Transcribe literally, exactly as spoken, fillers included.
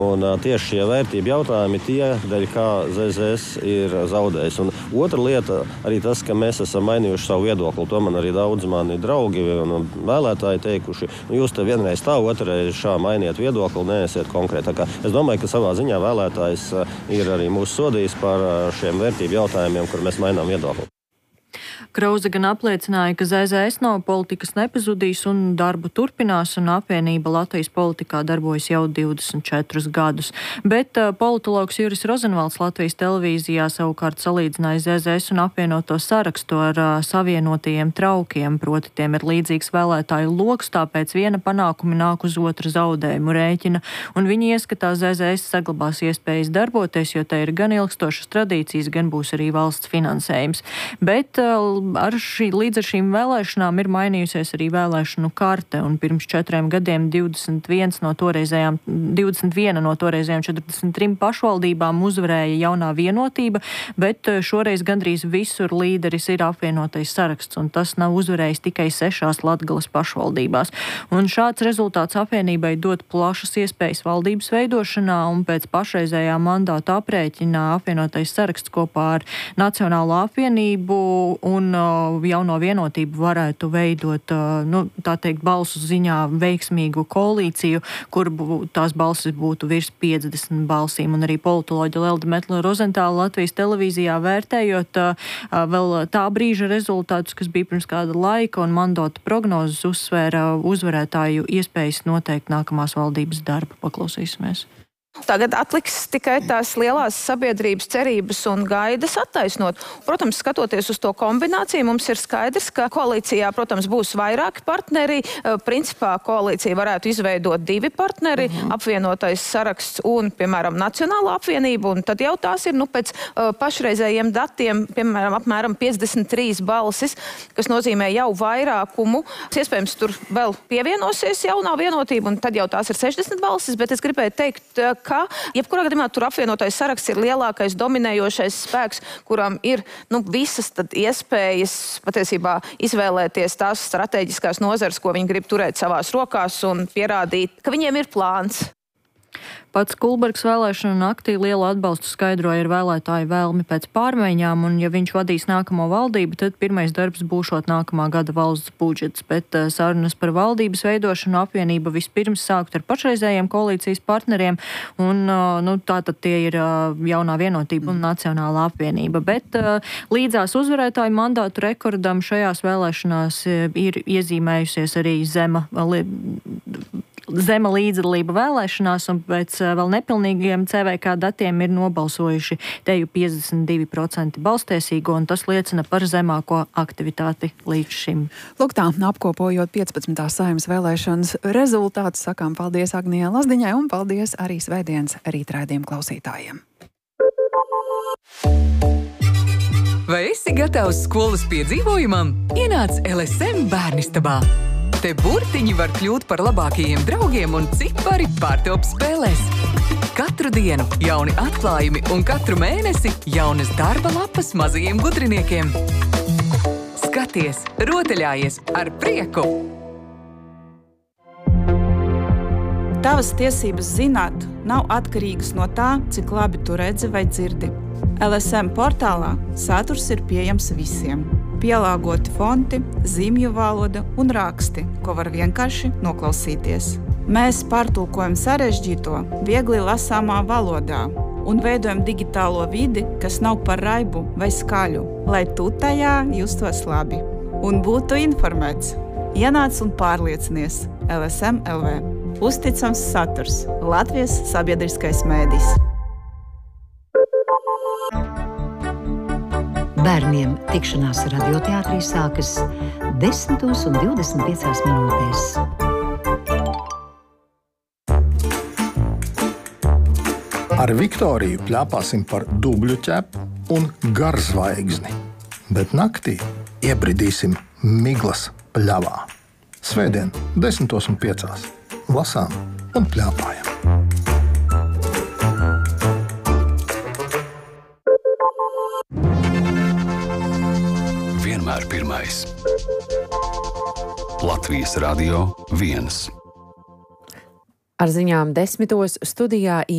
Un tieši šie vērtību jautājumi tie, dēļ kā Z Z S ir zaudējis. Un otra lieta arī tas, ka mēs esam mainījuši savu viedokli. To man arī daudz mani draugi un vēlētāji teikuši. Jūs te vienreiz tā, otrreiz šā mainiet viedokli, neesiet konkrēti. Tā kā es domāju, ka savā ziņā vēlētājs ir arī mūs sodījis par šiem vērtību jautājumiem, kur mēs mainām viedokli. Krause gan apliecināja, ka Z Z S no politikas nepazudīs un darbu turpinās, un apvienība Latvijas politikā darbojas jau divdesmit četrus gadus. Bet uh, politologs Juris Rozenvalds Latvijas televīzijā savukārt salīdzināja Z Z S un apvienoto sarakstu ar uh, savienotajiem traukiem, proti tiem ir līdzīgs vēlētāju loks, tāpēc viena panākumi nāk uz otru zaudējumu rēķina, un viņi ieskatā Z Z S saglabās iespējas darboties, jo te ir gan ilgstošas tradīcijas, gan būs arī valsts finansējums. Bet uh, Ar šī, līdz ar šīm vēlēšanām ir mainījusies arī vēlēšanu karte, un pirms četriem gadiem divdesmit viena no toreizējām, divdesmit viena no toreizējām četrdesmit trim pašvaldībām uzvarēja jaunā vienotība, bet šoreiz gandrīz visur līderis ir apvienotais saraksts, un tas nav uzvarējis tikai sešās Latgales pašvaldībās. Un šāds rezultāts apvienībai dod plašas iespējas valdības veidošanā, un pēc pašreizējā mandāta aprēķinā apvienotais saraksts kopā ar Nacionālo apvienību un jauno vienotību varētu veidot, nu, tā teikt, balsu ziņā veiksmīgu koalīciju, kur bū, tās balsis būtu virs piecdesmit balsīm. Un arī politoloģa Lelda Metlere-Rozentāla Latvijas televīzijā vērtējot vēl tā brīža rezultātus, kas bija pirms kāda laika, un mandāta prognozes uzsvēra uzvarētāju iespējas noteikt nākamās valdības darbu. Paklausīsimies. Tagad atliks tikai tās lielās sabiedrības cerības un gaidas attaisnot. Protams, skatoties uz to kombināciju, mums ir skaidrs, ka koalīcijā, protams, būs vairāki partneri. Principā koalīcija varētu izveidot divi partneri, uh-huh. apvienotais saraksts un, piemēram, Nacionāla apvienība. Un tad jau tās ir, nu, pēc uh, pašreizējiem datiem, piemēram, apmēram piecdesmit trīs balsis, kas nozīmē jau vairākumu. Iespējams, tur vēl pievienosies jaunā vienotība, un tad jau tās ir sešdesmit balsis, bet es gribēju teikt, ka jebkurā gadījumā tur apvienotais saraksts ir lielākais dominējošais spēks, kuram ir nu, visas tad iespējas patiesībā izvēlēties tās strateģiskās nozares, ko viņi grib turēt savās rokās un pierādīt, ka viņiem ir plāns. Pats Kulbergs vēlēšanu naktī lielu atbalstu skaidroja ar vēlētāju vēlmi pēc pārmaiņām, un ja viņš vadīs nākamo valdību, tad pirmais darbs būšot nākamā gada valsts budžets. Bet uh, sarunas par valdības veidošanu apvienība vispirms sākt ar pašreizējiem koalīcijas partneriem, un uh, nu, tātad tie ir uh, jaunā vienotība un Nacionālā apvienība. Bet uh, līdzās uzvarētāju mandātu rekordam šajās vēlēšanās uh, ir iezīmējusies arī zema li, Zema līdzdalība vēlēšanās, un pēc vēl nepilnīgiem C V K datiem ir nobalsojuši teju piecdesmit divi procenti balstiesīgo, un tas liecina par zemāko aktivitāti līdz šim. Lūk tā, apkopojot piecpadsmitās Saeimas vēlēšanas rezultātus, sakām paldies Agnijai Lazdiņai un paldies arī svētdienas rītraidījuma klausītājiem. Vai esi gatavs skolas piedzīvojumam? Ienāc L S M bērnistabā! Te burtiņi var kļūt par labākajiem draugiem un cipari pārtop spēlēs. Katru dienu jauni atklājumi un katru mēnesi jaunas darba lapas mazajiem gudriniekiem. Skaties, rotaļājies ar prieku! Tavas tiesības zināt nav atkarīgas no tā, cik labi tu redzi vai dzirdi. L S M portālā saturs ir pieejams visiem. Pielāgoti fonti, zīmju valoda un raksti, ko var vienkārši noklausīties. Mēs pārtulkojam sarežģīto, viegli lasāmā valodā un veidojam digitālo vidi, kas nav par raibu vai skaļu, lai tu tajā justos labi un būtu informēts. Ienāc un pārliecinies L S M L V. Uzticams saturs. Latvijas sabiedriskais mēdījis. Bērniem tikšanās radioteātrī sākas desmitos un divdesmit piecās minūtēs. Ar Viktoriju pļāpāsim par dubļu ķepu un garzvaigzni, bet naktī iebridīsim miglas pļavā. Svētdien desmitos un piecās lasām un pļāpājam. Vienmēr pirmais. Latvijas radio viens. Ar ziņām desmitos studijā